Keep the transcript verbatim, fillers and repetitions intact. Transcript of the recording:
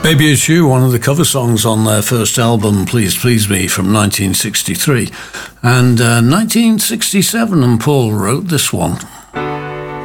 Baby It's You, one of the cover songs on their first album, Please Please Me, from nineteen sixty-three. And uh, nineteen sixty-seven, and Paul wrote this one.